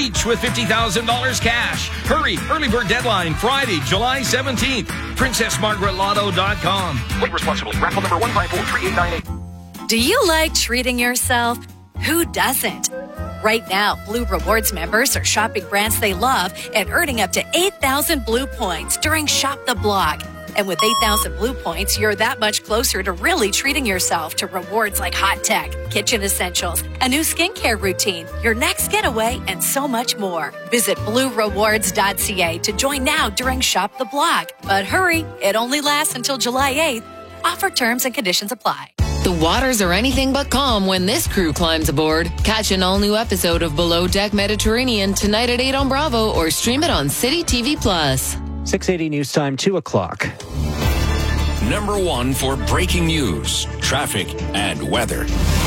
each with $50,000 cash. Hurry, early bird deadline, Friday, July 17th. PrincessMargaretLotto.com. Play responsibly. Raffle number 1543898. Do you like treating yourself? Who doesn't? Right now, Blue Rewards members are shopping brands they love and earning up to 8,000 Blue points during Shop the Block. And with 8,000 Blue points, you're that much closer to really treating yourself to rewards like hot tech, kitchen essentials, a new skincare routine, your next getaway, and so much more. Visit BlueRewards.ca to join now during Shop the Block. But hurry, it only lasts until July 8th. Offer terms and conditions apply. The waters are anything but calm when this crew climbs aboard. Catch an all-new episode of Below Deck Mediterranean tonight at 8 on Bravo or stream it on City TV+. 680 News Time, 2 o'clock. Number one for breaking news, traffic, and weather.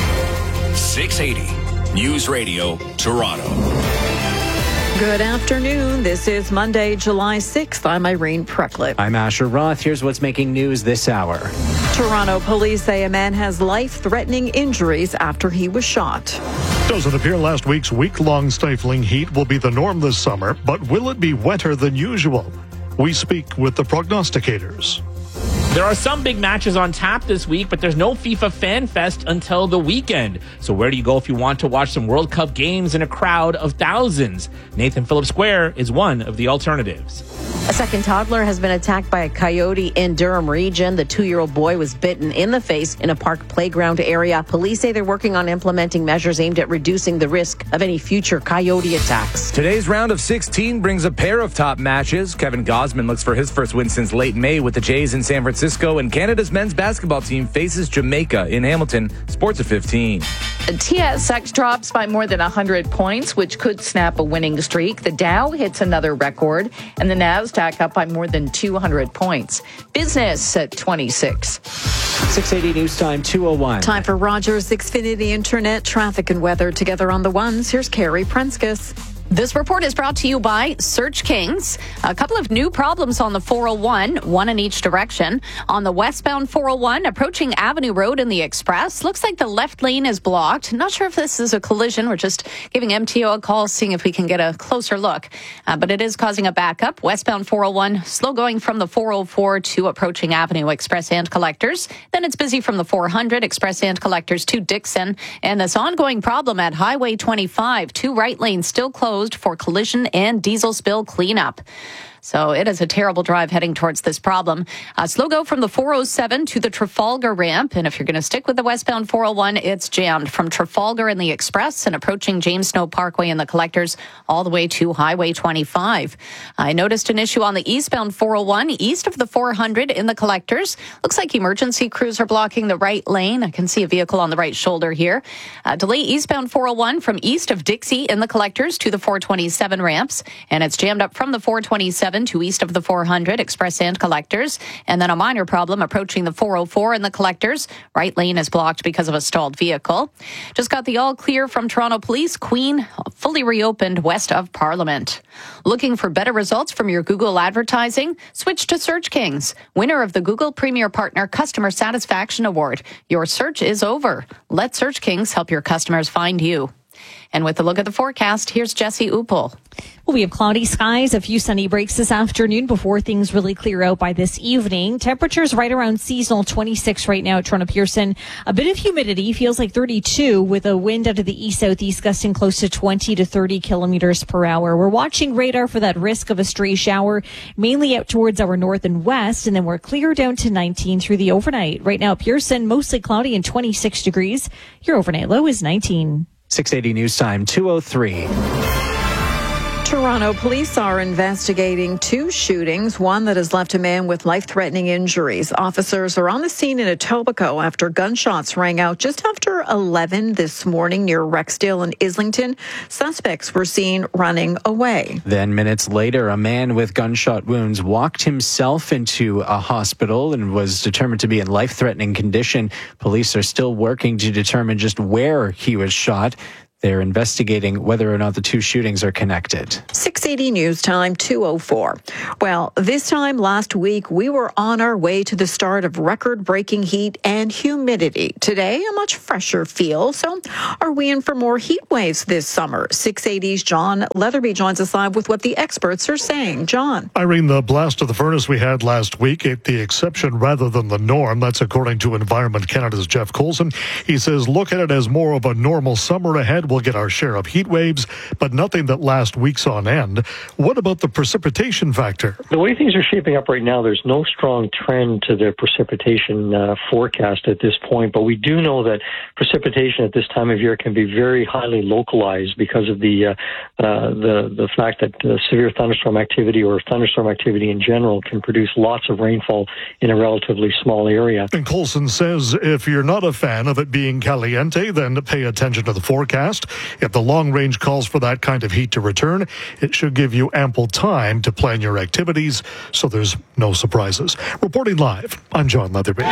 680 News Radio, Toronto. Good afternoon. This is Monday, July 6th. I'm Irene Precklett. I'm Asher Roth. Here's what's making news this hour. Toronto police say a man has life-threatening injuries after he was shot. Doesn't appear last week's week-long stifling heat will be the norm this summer, but will it be wetter than usual? We speak with the prognosticators. There are some big matches on tap this week, but there's no FIFA Fan Fest until the weekend. So where do you go if you want to watch some World Cup games in a crowd of thousands? Nathan Phillips Square is one of the alternatives. A second toddler has been attacked by a coyote in Durham region. The 2-year-old boy was bitten in the face in a park playground area. Police say they're working on implementing measures aimed at reducing the risk of any future coyote attacks. Today's round of 16 brings a pair of top matches. Kevin Gosman looks for his first win since late May with the Jays in San Francisco, and Canada's men's basketball team faces Jamaica in Hamilton. Sports at 15. TSX drops by more than 100 points, which could snap a winning streak. The Dow hits another record, and the Nasdaq up by more than 200 points. Business at 26. 680 News Time, 2:01. Time for Rogers Xfinity Internet traffic and weather together on the ones. Here's Carrie Prenskus. This report is brought to you by Search Kings. A couple of new problems on the 401, one in each direction. On the westbound 401, approaching Avenue Road in the Express, looks like the left lane is blocked. Not sure if this is a collision. We're just giving MTO a call, seeing if we can get a closer look. But it is causing a backup. Westbound 401, slow going from the 404 to approaching Avenue Express and Collectors. Then it's busy from the 400 Express and Collectors to Dixon. And this ongoing problem at Highway 25, 2 right lanes still closed for collision and diesel spill cleanup. So it is a terrible drive heading towards this problem. Slow go from the 407 to the Trafalgar ramp. And if you're going to stick with the westbound 401, it's jammed from Trafalgar in the Express and approaching James Snow Parkway in the Collectors all the way to Highway 25. I noticed an issue on the eastbound 401 east of the 400 in the Collectors. Looks like emergency crews are blocking the right lane. I can see a vehicle on the right shoulder here. Delay eastbound 401 from east of Dixie in the Collectors to the 427 ramps. And it's jammed up from the 427 to east of the 400 Express and Collectors. And then a minor problem approaching the 404 in the Collectors. Right lane is blocked because of a stalled vehicle. Just got the all clear from Toronto Police. Queen fully reopened west of Parliament. Looking for better results from your Google advertising? Switch to Search Kings, winner of the Google Premier Partner Customer Satisfaction Award. Your search is over. Let Search Kings help your customers find you. And with a look at the forecast, here's Jesse Uppel. Well, we have cloudy skies, a few sunny breaks this afternoon before things really clear out by this evening. Temperatures right around seasonal 26 right now at Toronto Pearson. A bit of humidity, feels like 32 with a wind out of the east-southeast gusting close to 20 to 30 kilometers per hour. We're watching radar for that risk of a stray shower, mainly out towards our north and west, and then we're clear down to 19 through the overnight. Right now, Pearson, mostly cloudy and 26 degrees. Your overnight low is 19. 680 News Time, 2:03. Toronto police are investigating 2 shootings, one that has left a man with life-threatening injuries. Officers are on the scene in Etobicoke after gunshots rang out just after 11 this morning near Rexdale and Islington. Suspects were seen running away. Then minutes later, a man with gunshot wounds walked himself into a hospital and was determined to be in life-threatening condition. Police are still working to determine just where he was shot. They're investigating whether or not the two shootings are connected. 680 News Time, 2:04. Well, this time last week, we were on our way to the start of record-breaking heat and humidity. Today, a much fresher feel. So are we in for more heat waves this summer? 680's John Leatherby joins us live with what the experts are saying. John. Irene, the blast of the furnace we had last week, the exception rather than the norm. That's according to Environment Canada's Jeff Coulson. He says, look at it as more of a normal summer ahead. We'll get our share of heat waves, but nothing that lasts weeks on end. What about the precipitation factor? The way things are shaping up right now, there's no strong trend to the precipitation forecast at this point, but we do know that precipitation at this time of year can be very highly localized because of the fact that severe thunderstorm activity or thunderstorm activity in general can produce lots of rainfall in a relatively small area. And Coulson says if you're not a fan of it being caliente, then pay attention to the forecast. If the long range calls for that kind of heat to return, it should give you ample time to plan your activities so there's no surprises. Reporting live, I'm John Leatherby.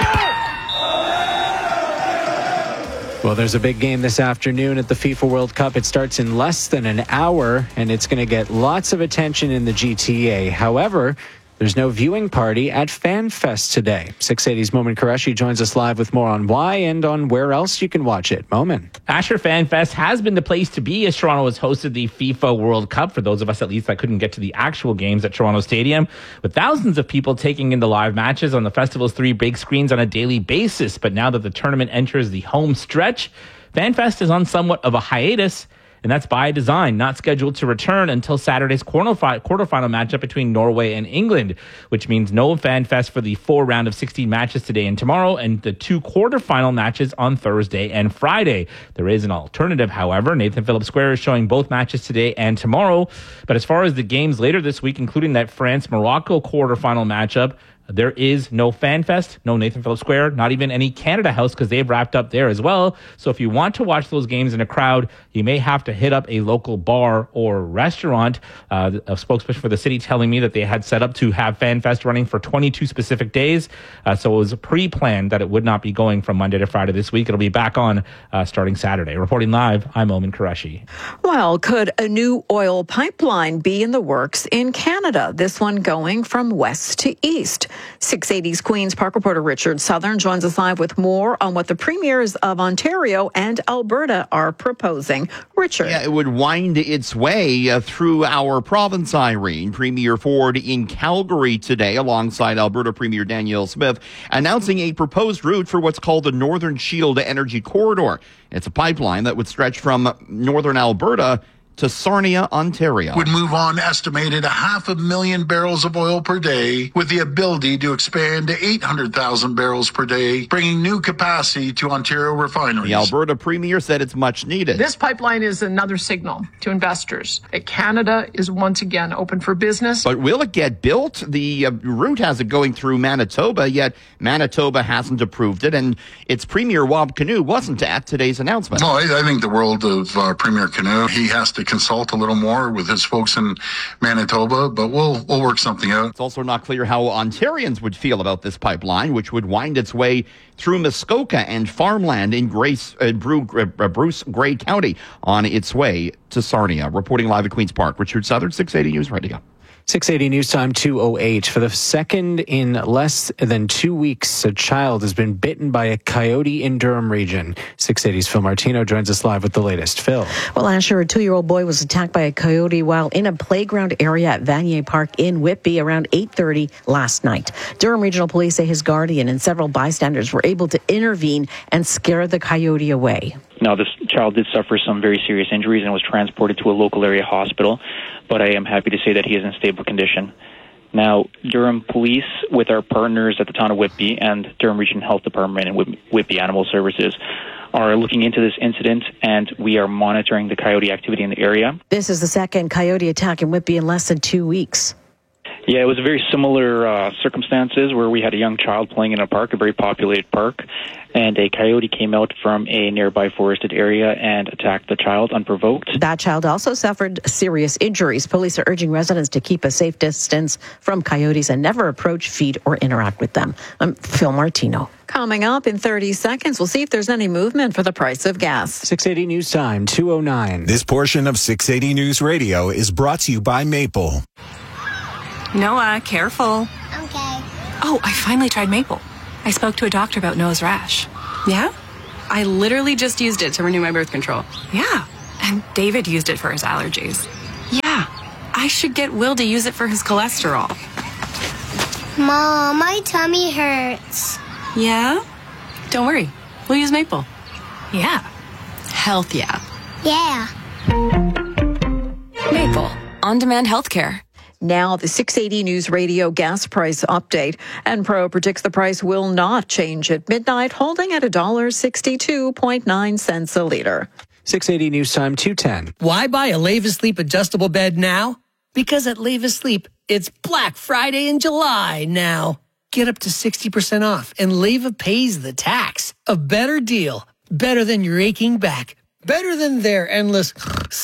Well, there's a big game this afternoon at the FIFA World Cup. It starts in less than an hour, and it's going to get lots of attention in the GTA. However, there's no viewing party at FanFest today. 680's Momin Qureshi joins us live with more on why and on where else you can watch it. Momin. Asher, FanFest has been the place to be as Toronto has hosted the FIFA World Cup, for those of us at least that couldn't get to the actual games at Toronto Stadium, with thousands of people taking in the live matches on the festival's 3 big screens on a daily basis. But now that the tournament enters the home stretch, FanFest is on somewhat of a hiatus. And that's by design, not scheduled to return until Saturday's quarterfinal matchup between Norway and England, which means no FanFest for the full round of 16 matches today and tomorrow, and the 2 quarterfinal matches on Thursday and Friday. There is an alternative, however. Nathan Phillips Square is showing both matches today and tomorrow. But as far as the games later this week, including that France-Morocco quarterfinal matchup, there is no FanFest, no Nathan Phillips Square, not even any Canada House because they've wrapped up there as well. So if you want to watch those games in a crowd, you may have to hit up a local bar or restaurant. A spokesperson for the city telling me that they had set up to have FanFest running for 22 specific days. So it was pre-planned that it would not be going from Monday to Friday this week. It'll be back on starting Saturday. Reporting live, I'm Momin Qureshi. Well, could a new oil pipeline be in the works in Canada? This one going from west to east. 680's Queen's Park reporter Richard Southern joins us live with more on what the premiers of Ontario and Alberta are proposing. Richard. Yeah, it would wind its way through our province, Irene. Premier Ford in Calgary today, alongside Alberta Premier Danielle Smith, announcing a proposed route for what's called the Northern Shield Energy Corridor. It's a pipeline that would stretch from northern Alberta to Sarnia, Ontario. Would move on estimated 500,000 barrels of oil per day with the ability to expand to 800,000 barrels per day, bringing new capacity to Ontario refineries. The Alberta Premier said it's much needed. This pipeline is another signal to investors that Canada is once again open for business. But will it get built? The route has it going through Manitoba, yet Manitoba hasn't approved it, and its Premier Wab Kinew wasn't at today's announcement. Well, I think the world of Premier Kinew, he has to consult a little more with his folks in Manitoba, but we'll work something out. It's also not clear how Ontarians would feel about this pipeline, which would wind its way through Muskoka and farmland in Bruce Grey County on its way to Sarnia. Reporting live at Queen's Park, Richard Southern, 680 News Radio. 680 News Time 2:08. For the second in less than 2 weeks, a child has been bitten by a coyote in Durham region. 680's Phil Martino joins us live with the latest. Phil. Well, Asher, a 2-year-old boy was attacked by a coyote while in a playground area at Vanier Park in Whitby around 8:30 last night. Durham Regional Police say his guardian and several bystanders were able to intervene and scare the coyote away. Now, this child did suffer some very serious injuries and was transported to a local area hospital, but I am happy to say that he is in stable condition. Now, Durham Police, with our partners at the town of Whitby and Durham Region Health Department and Whitby Animal Services, are looking into this incident, and we are monitoring the coyote activity in the area. This is the second coyote attack in Whitby in less than 2 weeks. Yeah, it was very similar circumstances where we had a young child playing in a park, a very populated park, and a coyote came out from a nearby forested area and attacked the child unprovoked. That child also suffered serious injuries. Police are urging residents to keep a safe distance from coyotes and never approach, feed, or interact with them. I'm Phil Martino. Coming up in 30 seconds, we'll see if there's any movement for the price of gas. 680 News Time, 2:09. This portion of 680 News Radio is brought to you by Maple. Noah, careful. Okay. Oh, I finally tried Maple. I spoke to a doctor about Noah's rash. Yeah? I literally just used it to renew my birth control. Yeah. And David used it for his allergies. Yeah. I should get Will to use it for his cholesterol. Mom, my tummy hurts. Yeah? Don't worry. We'll use Maple. Yeah. Health, yeah. Yeah. Maple. On-demand healthcare. Now, the 680 News Radio gas price update. Enpro predicts the price will not change at midnight, holding at $1.62.9 a liter. 680 News Time, 2:10. Why buy a Leva Sleep adjustable bed now? Because at Leva Sleep, it's Black Friday in July now. Get up to 60% off, and Leva pays the tax. A better deal. Better than your aching back. Better than their endless...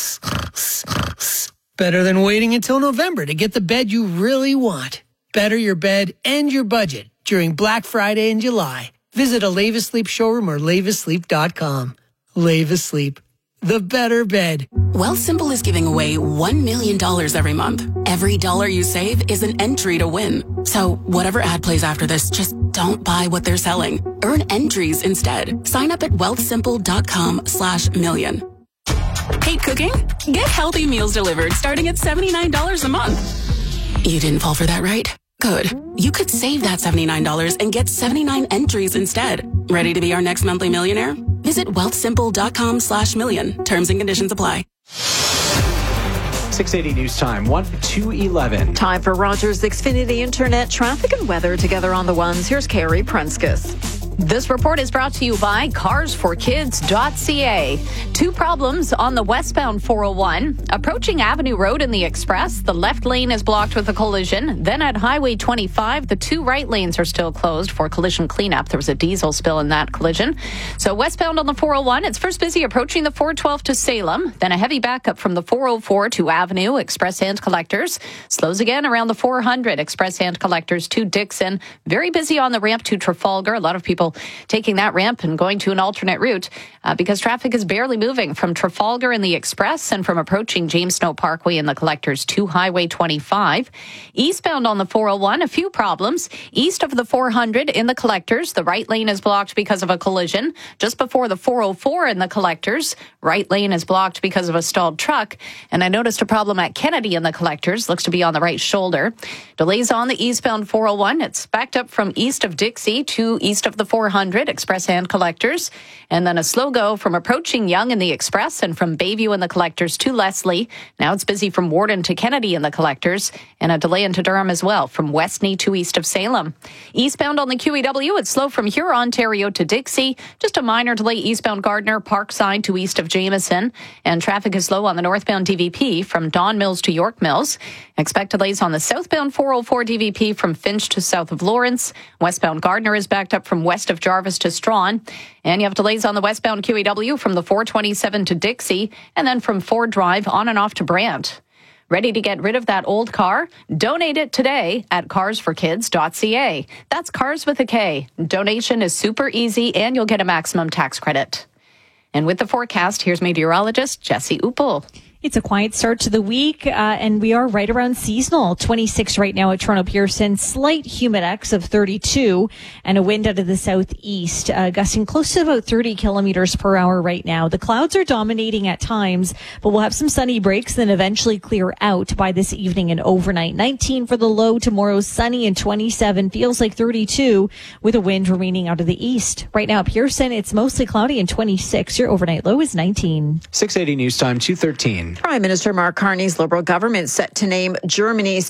Better than waiting until November to get the bed you really want. Better your bed and your budget during Black Friday in July. Visit a Leva Sleep showroom or levasleep.com. Leva Sleep. The better bed. Wealthsimple is giving away $1 million every month. Every dollar you save is an entry to win. So whatever ad plays after this, just don't buy what they're selling. Earn entries instead. Sign up at wealthsimple.com/million. Hate cooking? Get healthy meals delivered starting at $79 a month. You didn't fall for that, right? Good. You could save that $79 and get 79 entries instead. Ready to be our next monthly millionaire? Visit wealthsimple.com/million. Terms and conditions apply. 680 News Time, 1-2-11. Time for Rogers Xfinity Internet traffic and weather together on the ones. Here's Carrie Prenskus. This report is brought to you by carsforkids.ca. Two problems on the westbound 401. Approaching Avenue Road in the Express, the left lane is blocked with a collision. Then at Highway 25, the two right lanes are still closed for collision cleanup. There was a diesel spill in that collision. So westbound on the 401, it's first busy approaching the 412 to Salem. Then a heavy backup from the 404 to Avenue, Express Hand Collectors. Slows again around the 400, Express Hand Collectors to Dixon. Very busy on the ramp to Trafalgar. A lot of people taking that ramp and going to an alternate route because traffic is barely moving from Trafalgar in the Express and from approaching James Snow Parkway in the Collectors to Highway 25. Eastbound on the 401, a few problems. East of the 400 in the Collectors, the right lane is blocked because of a collision. Just before the 404 in the Collectors, right lane is blocked because of a stalled truck. And I noticed a problem at Kennedy in the Collectors, looks to be on the right shoulder. Delays on the eastbound 401. It's backed up from east of Dixie to east of the 400, Express Hand Collectors. And then a slow go from approaching Yonge in the Express and from Bayview in the Collectors to Leslie. Now it's busy from Warden to Kennedy in the Collectors, and a delay into Durham as well from Westney to east of Salem. Eastbound on the QEW, it's slow from Huron, Ontario to Dixie. Just a minor delay eastbound Gardner, Parkside to east of Jameson. And traffic is slow on the northbound DVP from Don Mills to York Mills. Expect delays on the southbound 404 DVP from Finch to south of Lawrence. Westbound Gardner is backed up from west of Jarvis to Strawn. And you have delays on the westbound QEW from the 427 to Dixie, and then from Ford Drive on and off to Brant. Ready to get rid of that old car? Donate it today at carsforkids.ca. That's Cars with a K. Donation is super easy, and you'll get a maximum tax credit. And with the forecast, here's meteorologist Jesse Uppel. It's a quiet start to the week, and we are right around seasonal. 26 right now at Toronto Pearson, slight humidex of 32, and a wind out of the southeast, gusting close to about 30 kilometers per hour right now. The clouds are dominating at times, but we'll have some sunny breaks, then eventually clear out by this evening and overnight. 19 for the low, tomorrow sunny, and 27 feels like 32 with a wind remaining out of the east. Right now at Pearson, it's mostly cloudy and 26. Your overnight low is 19. 680 News Time, 2:13. Prime Minister Mark Carney's Liberal government set to name Germany's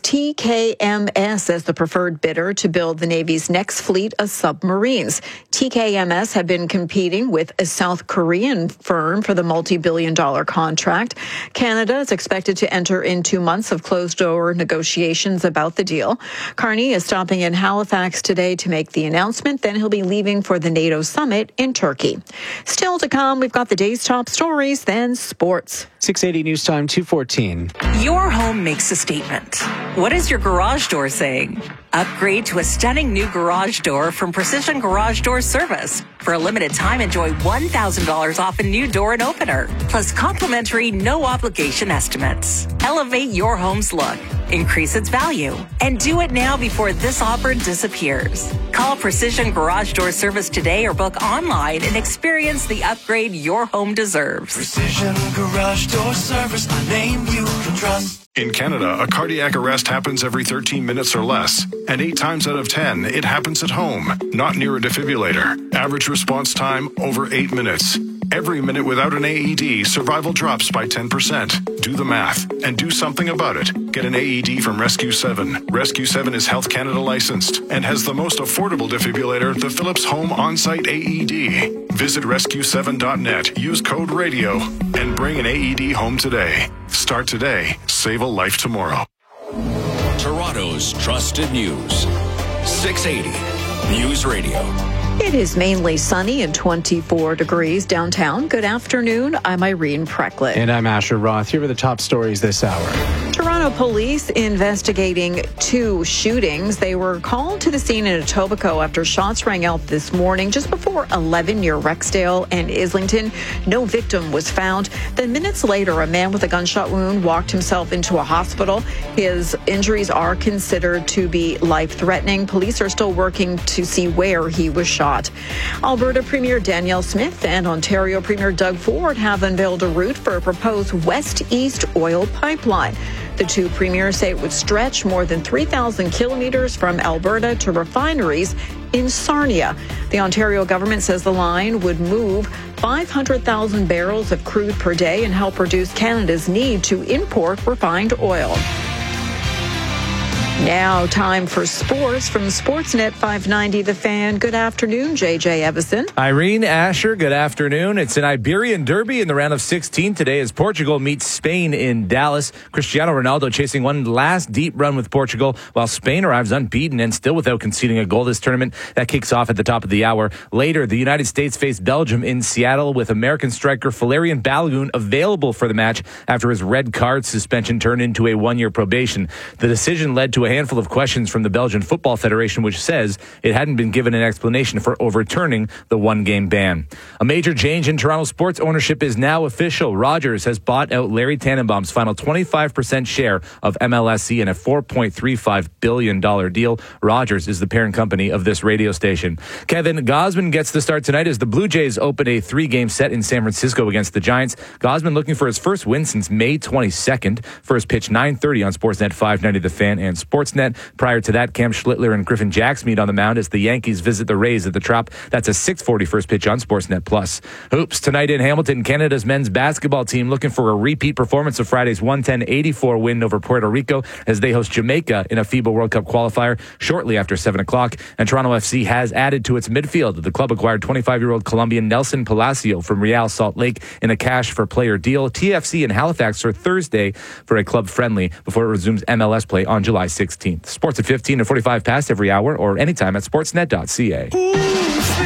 TKMS as the preferred bidder to build the Navy's next fleet of submarines. TKMS have been competing with a South Korean firm for the multi-billion-dollar contract. Canada is expected to enter into months of closed-door negotiations about the deal. Carney is stopping in Halifax today to make the announcement. Then he'll be leaving for the NATO summit in Turkey. Still to come, we've got the day's top stories, then sports. 680 News Time 2:14. Your home makes a statement. What is your garage door saying? Upgrade to a stunning new garage door from Precision Garage Door Service. For a limited time, enjoy $1,000 off a new door and opener, plus complimentary no-obligation estimates. Elevate your home's look, increase its value, and do it now before this offer disappears. Call Precision Garage Door Service today or book online and experience the upgrade your home deserves. Precision Garage Door Service, a name you can trust. In Canada, a cardiac arrest happens every 13 minutes or less, and 8 times out of 10, it happens at home, not near a defibrillator. Average response time, over 8 minutes. Every minute without an AED, survival drops by 10%. Do the math and do something about it. Get an AED from Rescue 7. Rescue 7 is Health Canada licensed and has the most affordable defibrillator, the Philips Home On-Site AED. Visit rescue7.net, use code RADIO, and bring an AED home today. Start today, save a life tomorrow. Toronto's trusted news. 680 News Radio. It is mainly sunny and 24 degrees downtown. Good afternoon. I'm Irene Precklett. And I'm Asher Roth. Here are the top stories this hour. Toronto police investigating 2 shootings. They were called to the scene in Etobicoke after shots rang out this morning just before 11 near Rexdale and Islington. No victim was found. Then minutes later, a man with a gunshot wound walked himself into a hospital. His injuries are considered to be life-threatening. Police are still working to see where he was shot. Alberta Premier Danielle Smith and Ontario Premier Doug Ford have unveiled a route for a proposed west-east oil pipeline. The 2 premiers say it would stretch more than 3,000 kilometers from Alberta to refineries in Sarnia. The Ontario government says the line would move 500,000 barrels of crude per day and help reduce Canada's need to import refined oil. Now, time for sports from Sportsnet 590 The Fan. Good afternoon, JJ Evison. Irene, Asher, good afternoon. It's an Iberian Derby in the round of 16 today as Portugal meets Spain in Dallas. Cristiano Ronaldo chasing one last deep run with Portugal, while Spain arrives unbeaten and still without conceding a goal this tournament. That kicks off at the top of the hour. Later, the United States face Belgium in Seattle with American striker Valerian Balogun available for the match after his red card suspension turned into a 1-year probation. The decision led to a handful of questions from the Belgian Football Federation, which says it hadn't been given an explanation for overturning the 1-game ban. A major change in Toronto sports ownership is now official. Rogers has bought out Larry Tannenbaum's final 25% share of MLSE in a $4.35 billion deal. Rogers is the parent company of this radio station. Kevin Gausman gets the start tonight as the Blue Jays open a 3-game set in San Francisco against the Giants. Gausman looking for his first win since May 22nd. First pitch 9:30 on Sportsnet 590 The Fan and Sportsnet. Prior to that, Cam Schlittler and Griffin Jacks meet on the mound as the Yankees visit the Rays at the Trop. That's a 6:40 first pitch on Sportsnet Plus. Hoops tonight in Hamilton. Canada's men's basketball team looking for a repeat performance of Friday's 110-84 win over Puerto Rico as they host Jamaica in a FIBA World Cup qualifier shortly after 7 o'clock. And Toronto FC has added to its midfield. The club acquired 25-year-old Colombian Nelson Palacio from Real Salt Lake in a cash-for-player deal. TFC in Halifax for Thursday for a club friendly before it resumes MLS play on July 16th. Sports at 15 and 45 past every hour or anytime at sportsnet.ca.